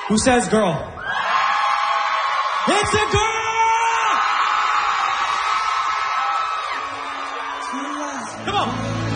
Who says girl? It's a girl! Come on.